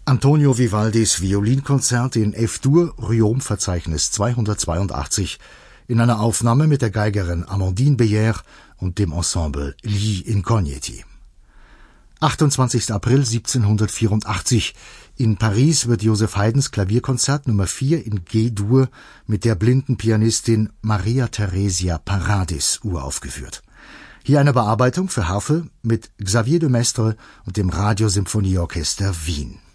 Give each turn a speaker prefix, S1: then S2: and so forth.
S1: Antonio Vivaldis Violinkonzert in F-Dur, Ryom-Verzeichnis 282, in einer Aufnahme mit der Geigerin Amandine Beyer und dem Ensemble Gli Incogniti. 28. April 1784. In Paris wird Joseph Haydns Klavierkonzert Nummer 4 in G-Dur mit der blinden Pianistin Maria Theresia Paradis uraufgeführt. Hier eine Bearbeitung für Harfe mit Xavier de Maistre und dem Radiosymphonieorchester Wien.